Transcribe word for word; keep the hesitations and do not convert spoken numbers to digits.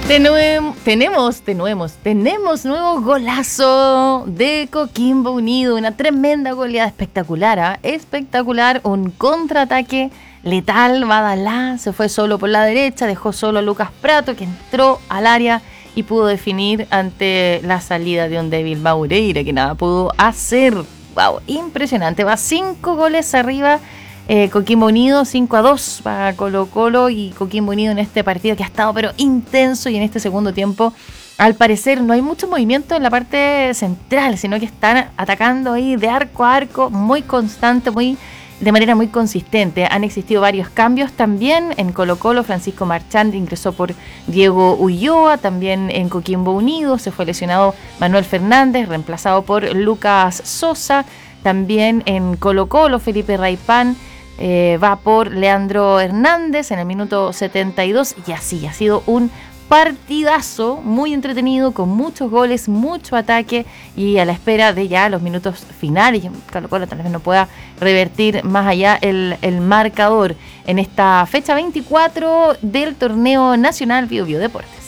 Tenue- tenemos, tenemos, tenemos nuevo golazo de Coquimbo Unido, una tremenda goleada espectacular, ¿eh? espectacular, un contraataque letal. Badalá se fue solo por la derecha, dejó solo a Lucas Prato, que entró al área y pudo definir ante la salida de un débil Maureira, que nada pudo hacer. Wow, impresionante, va cinco goles arriba. Eh, Coquimbo Unido, cinco a dos para Colo Colo, y Coquimbo Unido en este partido que ha estado pero intenso, y en este segundo tiempo al parecer no hay mucho movimiento en la parte central, sino que están atacando ahí de arco a arco, muy constante, muy de manera muy consistente. Han existido varios cambios también en Colo Colo. Francisco Marchand ingresó por Diego Ulloa, también en Coquimbo Unido se fue lesionado Manuel Fernández, reemplazado por Lucas Sosa. También en Colo Colo Felipe Raipán Eh, va por Leandro Hernández en el minuto setenta y dos, y así ha sido un partidazo muy entretenido, con muchos goles, mucho ataque, y a la espera de ya los minutos finales. Colo Colo tal vez no pueda revertir más allá el, el marcador en esta fecha veinticuatro del torneo nacional Bio Bio Deportes.